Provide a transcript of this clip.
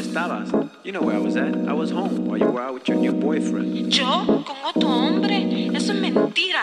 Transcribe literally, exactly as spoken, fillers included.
estabas? You know where I was at. I was home while you were out with your new boyfriend. ¿Yo? ¿Con otro hombre? Eso es mentira.